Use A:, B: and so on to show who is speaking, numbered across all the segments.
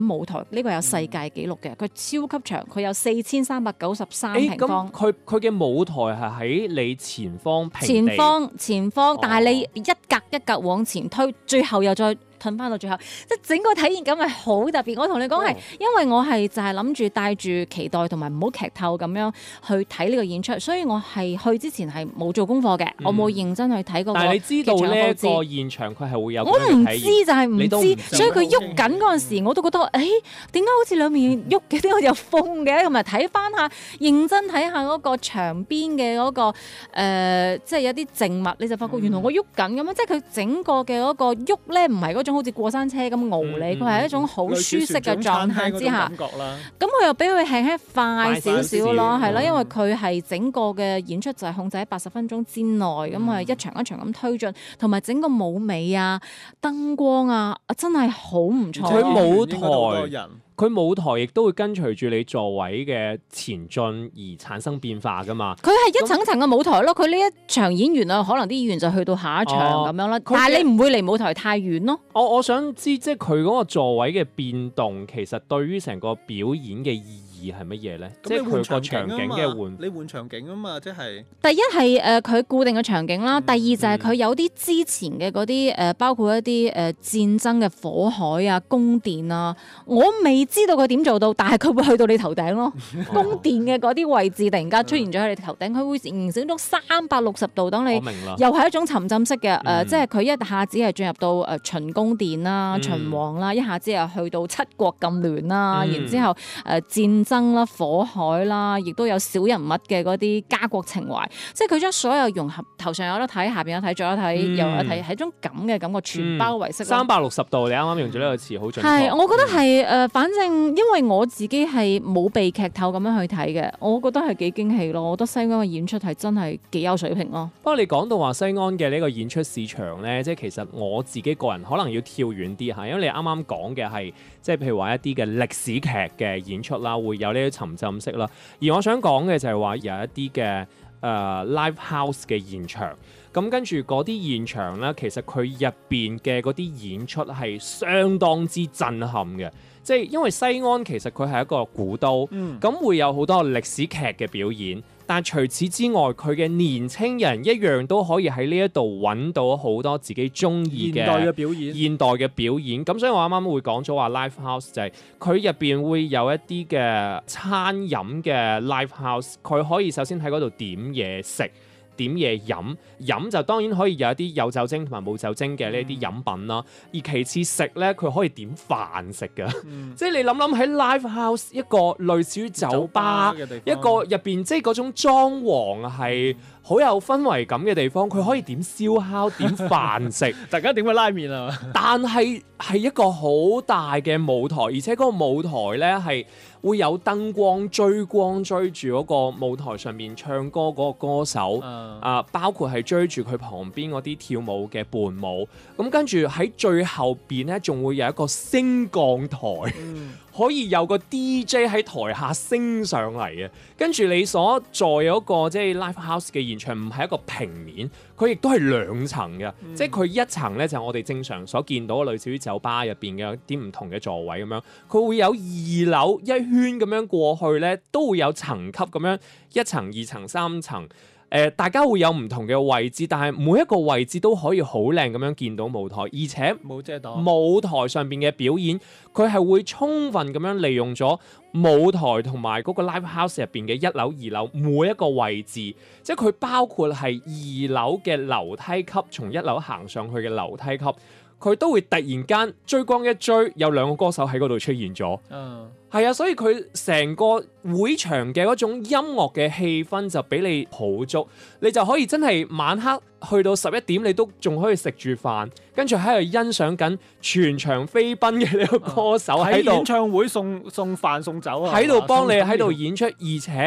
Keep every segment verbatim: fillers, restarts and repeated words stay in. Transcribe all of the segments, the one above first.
A: 舞台呢個有世界紀錄嘅，佢超級長，佢有四千三百九十三平方。
B: 佢佢嘅舞台係喺你前方平地
A: 前方前方，
B: 哦、
A: 但係你一格一格往前推，最後又再褪翻到最後，即係整個體驗感係好特別。我同你講係，因為我係就係諗住帶住期待同埋唔好劇透咁樣去睇呢個演出，所以我係去之前係冇做功課嘅，嗯、我冇認真去睇嗰個。
B: 但係你知道呢一個現場佢係會有，
A: 我唔知就係唔知，所以佢喐緊嗰陣時，我都覺得誒點解好似兩面喐嘅，點解有風嘅？咁咪睇翻下，認真睇下嗰個牆邊嘅嗰個、呃、即係有啲靜物，你就發覺原來我喐緊咁樣，嗯、即係佢整個嘅嗰個喐咧，唔係嗰種好似過山車咁傲你，佢係、嗯、一種好舒適嘅狀態之下。咁佢又俾佢輕輕快少少咯，係咯，因為佢係整個嘅演出就係控制喺八十分鐘之內，咁係、嗯、一場一場咁推進，同埋整個舞美啊、燈光啊，真係好唔錯。
B: 佢舞台。佢舞台亦都會跟隨住你座位嘅前進而產生變化噶嘛？
A: 佢係一層層嘅舞台咯。佢呢一場演完啊，可能啲演員就去到下一場咁、哦、樣啦。但係你唔會離舞台太遠咯。
B: 我我想知，即係佢嗰個座位嘅變動，其實對於成個表演嘅意義係乜嘢咧？即係佢個場景嘅換，
C: 你換場景啊嘛，即係
A: 第一係誒佢固定嘅場景啦，嗯、第二就係佢有啲之前嘅嗰啲誒，包括一啲誒、呃、戰爭嘅火海啊、宮殿啊，我未知道佢點做到，但係佢會去到你頭頂咯。宮殿嘅嗰啲位置突然間出現咗喺你頭頂，佢會形成咗三百六十度，等你又係一種沉浸式嘅誒、呃，即係佢一下子係進入到誒秦宮殿啦、嗯、秦王啦，一下子又去到七國咁亂啦，嗯、然之後誒、呃、戰爭啦、火海啦，亦都有小人物嘅嗰啲家國情懷，即係佢將所有融合，頭上有得睇，下邊有睇，左有睇，右有睇，係一種咁嘅感覺，全包圍式。
B: 三百六十度，你啱啱用咗呢個詞，好準確。
A: 係，我覺得係誒、呃，反正因為我自己係冇被劇透咁樣去睇嘅，我覺得係幾驚喜咯。我覺得西安嘅演出係真係幾有水平咯。
B: 不過你講到話西安嘅呢個演出市場咧，即係其實我自己個人可能要跳遠啲嚇，因為你啱啱講嘅係即係譬如話一啲嘅歷史劇嘅演出啦，會有呢啲沉浸式啦。而我想講嘅就係話有一啲嘅誒 live house 嘅現場。咁跟住嗰啲現場咧，其實佢入邊嘅嗰啲演出係相當之震撼嘅，即係因為西安其實佢係一個古都，咁、嗯、會有好多歷史劇嘅表演，但除此之外，佢嘅年青人一樣都可以喺呢一度揾到好多自己中意嘅
C: 現代嘅表演。
B: 現代嘅表演，咁所以我啱啱會講咗話 live house 就係佢入邊會有一啲嘅餐飲嘅 live house，佢可以首先喺嗰度點嘢食。點嘢飲，飲就當然可以有一啲有酒精同埋冇酒精嘅呢啲飲品啦。嗯、而其次食咧，佢可以點飯食㗎。嗯、即係你諗諗喺 live house 一個類似於酒吧，酒吧一個入邊即係嗰種裝潢係好有氛圍感嘅地方，佢可以點燒烤、點飯食，
C: 大家點個拉麵啊？
B: 但係係一個好大嘅舞台，而且嗰個舞台咧係會有燈光追光追住嗰個舞台上面唱歌嗰個歌手，啊、uh. 呃，包括係追住佢旁邊嗰啲跳舞嘅伴舞，咁跟住喺最後邊咧，仲會有一個升降台。Mm. 可以有個 D J 喺台下升上嚟嘅，跟住你所在嗰個即係 live house 嘅現場唔係一個平面，佢亦都係兩層嘅，嗯、即係佢一層咧就係我哋正常所見到類似於酒吧入邊嘅啲唔同嘅座位咁樣，佢會有二樓一圈咁樣過去咧，都會有層級咁樣一層、二層、三層。誒、呃，大家會有唔同嘅位置，但係每一個位置都可以好靚咁樣見到舞台，而且
C: 冇遮擋。
B: 舞台上邊嘅表演，佢係會充分咁樣利用咗舞台同埋嗰個 live house 入邊嘅一樓、二樓每一個位置，即係佢包括係二樓嘅樓梯級，從一樓行上去嘅樓梯級，佢都會突然間追光一追，有兩個歌手喺嗰度出現咗。嗯，係啊，所以佢成個會場嘅嗰種音樂嘅氣氛就俾你好足，你就可以真係晚黑去到十一點，你都仲可以食住飯，跟住喺度欣賞緊全場飛奔嘅呢個歌手喺度、
C: 嗯、演唱會送送飯送酒啊，
B: 喺度幫你喺度演出，而且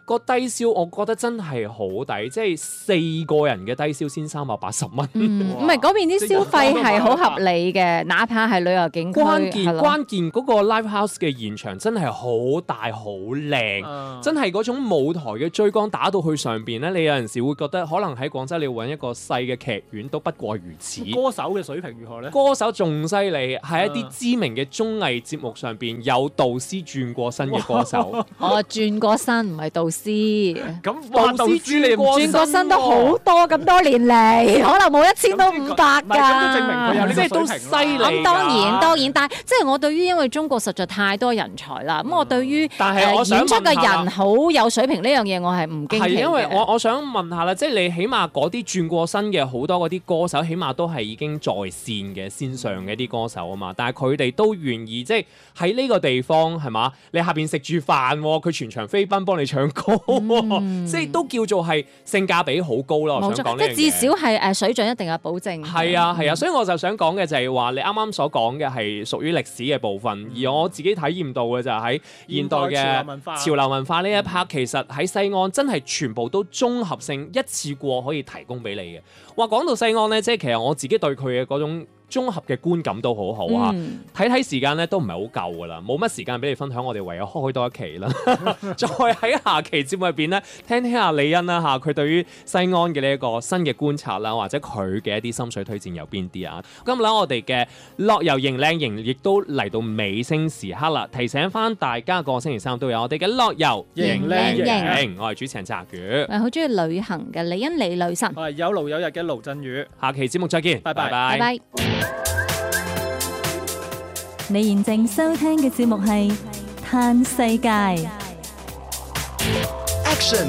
B: 個低消，我覺得真係好抵，即係四個人嘅低消先三百八十蚊。
A: 唔係嗰邊啲消費係好合理嘅，哪怕係旅遊景區。
B: 關鍵
A: 係
B: 關鍵嗰個 live house 嘅現場真係好大好靚，
C: 嗯
B: 真係嗰種舞台嘅追光打到去上邊咧，你有陣時會覺得可能喺廣州你揾一個細嘅劇院都不過如此。
C: 歌手嘅水平如何咧？
B: 歌手仲犀利，喺一啲知名嘅綜藝節目上邊有導師轉過身嘅歌手。
A: 我轉過身唔係導師，
C: 咁
B: 導
C: 哇導
B: 師
C: 師你唔
B: 轉
A: 轉過身都好多咁多年嚟，可能冇一千都五百㗎。
C: 唔係咁都證明佢有呢個
B: 即係都
C: 水平啦
B: 犀利㗎
A: 咁當然當然，但係即係我對於因為中國實在太多人才啦，咁、我對於
B: 但係我想
A: 誒演出嘅
B: 問下
A: 人好有水平呢樣嘢，我係唔驚奇嘅。
B: 係因為我我想問下啦，即係你起碼嗰啲轉過身嘅好多嗰啲歌手，起碼都係已經在線嘅線上嘅啲歌手啊嘛，但係佢哋都願意即係喺呢個地方係嘛？你下邊食住飯，佢全場飛奔幫你唱歌，
A: 嗯
B: 即係都叫做係性價比好高咯。我
A: 冇錯，
B: 想講呢樣嘢
A: 即係至少係誒水準一定有保證。
B: 係啊係啊，所以我就想講嘅就係話，你啱啱所講嘅係屬於歷史嘅部分，而我自己體驗到嘅就係喺現代
C: 現代潮流
B: 嘅
C: 文化
B: 潮流文化呢一 part，其實喺西安真係全部都綜合性一次過可以提供俾你嘅。哇，講到西安呢，即係其實我自己對佢嘅嗰種綜合嘅觀感都好好啊！
A: 嗯
B: 睇睇時間咧都唔係好夠噶啦，冇乜時間俾你分享，我哋唯有開多一期啦。再喺下期節目入邊咧，聽聽下李欣啦嚇，佢對於西安嘅呢一個新嘅觀察啦，或者佢嘅一啲心水推薦有邊啲啊？今日咧我哋嘅樂遊型靚型亦都嚟到尾聲時刻啦，提醒翻大家個星期三都有我哋嘅樂遊
C: 型
A: 靚
B: 型，我係主持人澤宇，
A: 誒好中意旅行嘅李欣李女神，
C: 我係有勞有日嘅盧振宇。
B: 下期節目再見，
C: 拜拜
A: 拜拜。
D: 你現正收聽嘅節目係《嘆世界》。
E: Action！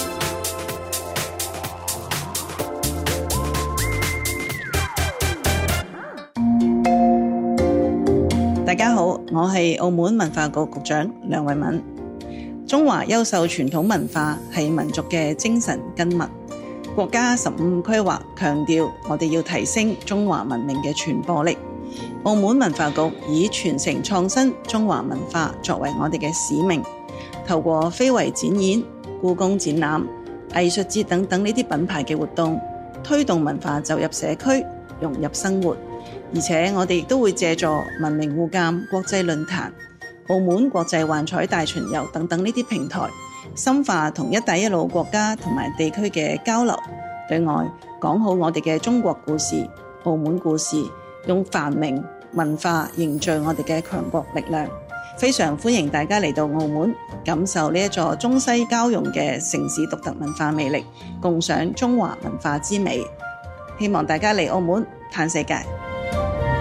F: 大家好，我係澳門文化局局長梁慧敏。中華優秀傳統文化係民族嘅精神根脈。國家十五規劃強調，我哋要提升中華文明嘅傳播力。澳門文化局以傳承創新中華文化作為我哋嘅使命，透過非遺展演、故宮展覽、藝術節等等呢啲品牌嘅活動，推動文化走入社區，融入生活。而且我哋亦都會借助文明互鑑國際論壇、澳門國際幻彩大巡遊等等呢啲平台，深化同一帶一路國家同埋地區嘅交流，對外講好我哋嘅中國故事、澳門故事，用繁榮文化凝聚我哋嘅強國力量。非常歡迎大家嚟到澳門，感受呢一座中西交融嘅城市獨特文化魅力，共賞中華文化之美。希望大家嚟澳門嘆世界。